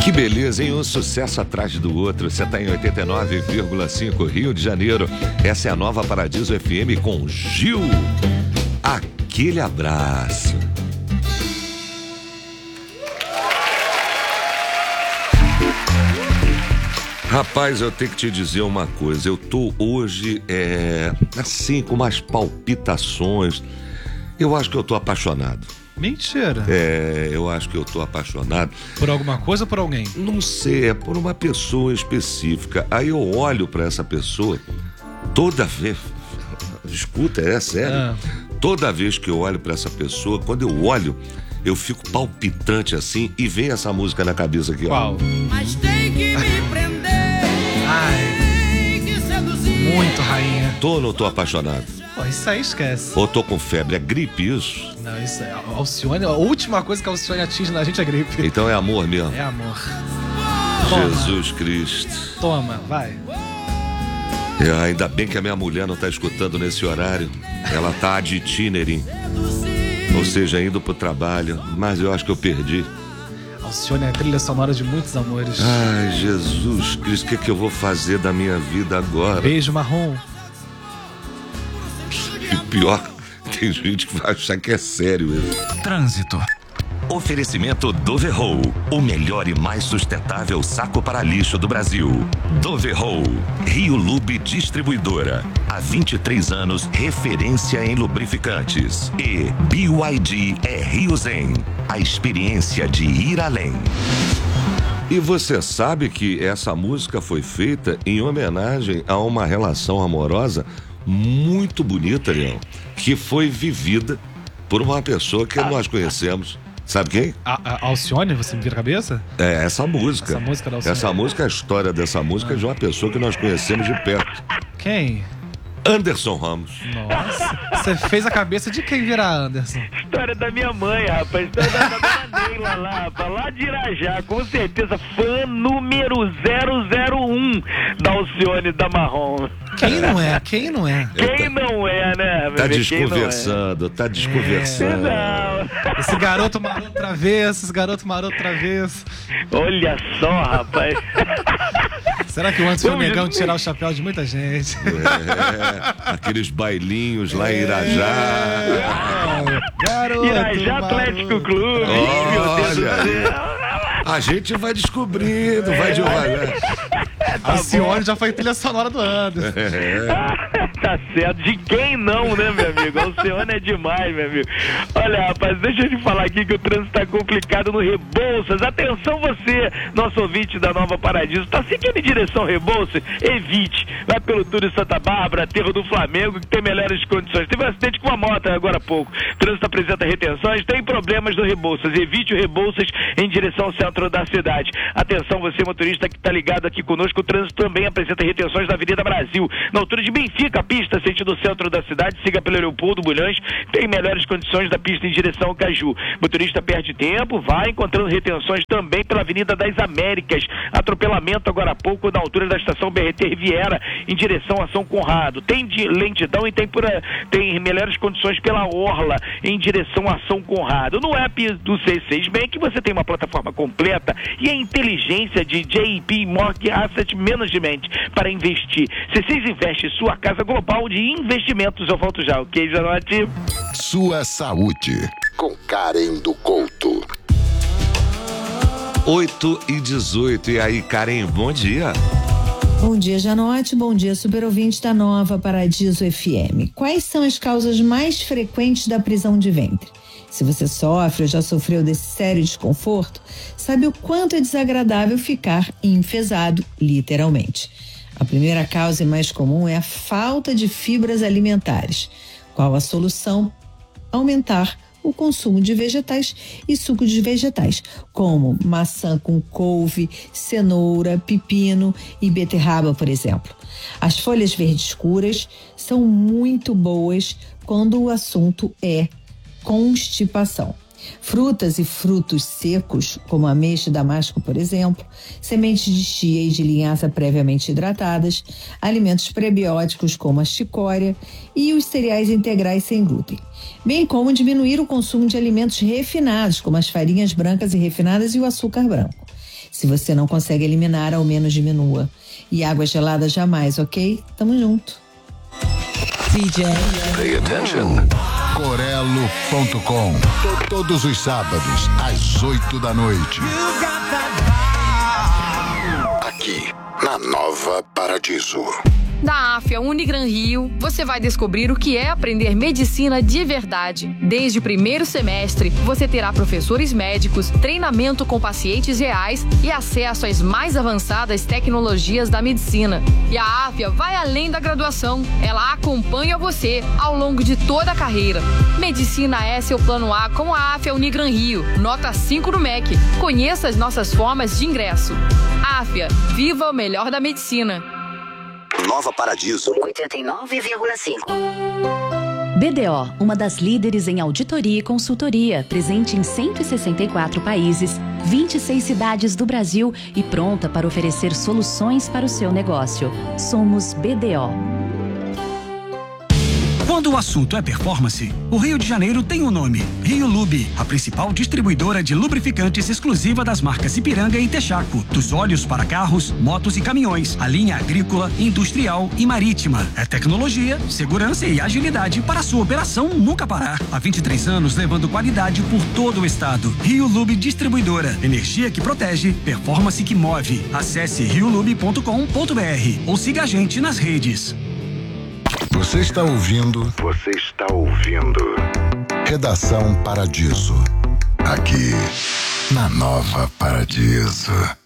Que beleza, hein? Um sucesso atrás do outro. Você está em 89,5 Rio de Janeiro. Essa é a nova Paradiso FM com Gil. Aquele abraço. Rapaz, eu tenho que te dizer uma coisa. Eu tô hoje, assim, com umas palpitações. Eu acho que eu tô apaixonado. Mentira. Eu acho que eu tô apaixonado. Por alguma coisa ou por alguém? Não sei, é por uma pessoa específica. Aí eu olho pra essa pessoa, toda vez... Escuta, é sério. Toda vez que eu olho pra essa pessoa, quando eu olho, eu fico palpitante assim e vem essa música na cabeça aqui. Qual? Mas tem que me prender. Ai. Tem que seduzir. Muito rainha. Tô ou não tô apaixonado? Pô, isso aí esquece. Ou tô com febre? É gripe isso? Não, isso é Alcione. A última coisa que a Alcione atinge na gente é gripe. Então é amor mesmo. É amor. Jesus Cristo. Toma, vai. Ainda bem que a minha mulher não tá escutando nesse horário. Ela tá ad itinerim. Ou seja, indo pro trabalho. Mas eu acho que eu perdi. Alcione é a trilha sonora de muitos amores. Ai, Jesus Cristo, o que eu vou fazer da minha vida agora? Beijo marrom. E pior, tem gente que vai achar que é sério isso. Trânsito. Oferecimento Doverroll, o melhor e mais sustentável saco para lixo do Brasil. Doverroll, Rio Lube Distribuidora. Há 23 anos, referência em lubrificantes. E BYD é Rio Zen, a experiência de ir além. E você sabe que essa música foi feita em homenagem a uma relação amorosa muito bonita, Leão, que foi vivida por uma pessoa que nós conhecemos. Sabe quem? A Alcione, você me vira a cabeça? É, essa música. Essa música da Alcione. Essa música, a história dessa música é de uma pessoa que nós conhecemos de perto. Quem? Anderson Ramos. Nossa, você fez a cabeça de quem virar Anderson? História da minha mãe, rapaz. História da dona Neila lá, rapaz. Lá de Irajá, com certeza. Fã número 001 da Alcione da Marrom. Quem não é? Quem não é? Quem não é, né? Tá bebê? desconversando, tá desconversando. Não. Esse garoto maroto travesso, esse garoto maroto travesso. Olha só, rapaz. Será que o Anderson foi negão de tirar o chapéu de muita gente? Aqueles bailinhos lá em Irajá. Garoto Irajá maroto. Atlético Clube. Ih, meu Deus do Olha. céu. A gente vai descobrindo, vai devagar. A Alcione já foi trilha sonora do Anderson. Tá certo. De quem não, né, meu amigo? Alcione é demais, meu amigo. Olha, rapaz, deixa eu te falar aqui que o trânsito tá complicado no Rebouças. Atenção você, nosso ouvinte da Nova Paradiso, tá seguindo em direção Rebouças? Evite. Vai pelo Túlio Santa Bárbara, Aterro do Flamengo, que tem melhores condições. Teve um acidente com uma moto agora há pouco. O trânsito apresenta retenções, tem problemas no Rebouças. Evite o Rebouças em direção ao centro da cidade. Atenção você, motorista que tá ligado aqui conosco, o trânsito também apresenta retenções na Avenida Brasil. Na altura de Benfica, a pista sentido centro da cidade, siga pelo Leopoldo Bulhões, tem melhores condições da pista em direção ao Caju. Motorista perde tempo, vai encontrando retenções também pela Avenida das Américas. Atropelamento agora há pouco na altura da estação BRT Riviera em direção a São Conrado. Tem de lentidão e tem melhores condições pela Orla em direção a São Conrado. No app do C6 Bank você tem uma plataforma completa e a inteligência de JP Morgan Asset Management para investir. C6 investe sua casa global de investimentos. Eu volto já, ok, Janote? Sua saúde, com Karen do Couto. 8h18. E aí, Karen, bom dia. Bom dia, Janote. Bom dia, super ouvinte da Nova Paradiso FM. Quais são as causas mais frequentes da prisão de ventre? Se você sofre ou já sofreu desse sério desconforto, sabe o quanto é desagradável ficar enfesado, literalmente. A primeira causa e mais comum é a falta de fibras alimentares. Qual a solução? Aumentar o consumo de vegetais e sucos de vegetais, como maçã com couve, cenoura, pepino e beterraba, por exemplo. As folhas verdes escuras são muito boas quando o assunto é constipação. Frutas e frutos secos, como ameixa e damasco, por exemplo, sementes de chia e de linhaça previamente hidratadas, alimentos prebióticos como a chicória e os cereais integrais sem glúten, bem como diminuir o consumo de alimentos refinados, como as farinhas brancas e refinadas e o açúcar branco. Se você não consegue eliminar, ao menos diminua. E água gelada jamais, ok? Tamo junto. DJ. Pay attention. Corelo.com. Todos os sábados, às 8 da noite. Aqui, na Nova Paradiso. Na AFIA Unigran Rio, você vai descobrir o que é aprender medicina de verdade. Desde o primeiro semestre, você terá professores médicos, treinamento com pacientes reais e acesso às mais avançadas tecnologias da medicina. E a AFIA vai além da graduação. Ela acompanha você ao longo de toda a carreira. Medicina é seu plano A com a AFIA Unigran Rio. Nota 5 no MEC. Conheça as nossas formas de ingresso. AFIA, viva o melhor da medicina. Nova Paradiso 89,5. BDO, uma das líderes em auditoria e consultoria, presente em 164 países, 26 cidades do Brasil e pronta para oferecer soluções para o seu negócio. Somos BDO. Quando o assunto é performance, o Rio de Janeiro tem um nome: Rio Lube, a principal distribuidora de lubrificantes exclusiva das marcas Ipiranga e Texaco, dos óleos para carros, motos e caminhões, a linha agrícola, industrial e marítima. É tecnologia, segurança e agilidade para a sua operação nunca parar. Há 23 anos levando qualidade por todo o estado. Rio Lube Distribuidora, energia que protege, performance que move. Acesse riolube.com.br ou siga a gente nas redes. Você está ouvindo Redação Paradiso. Aqui, na Nova Paradiso.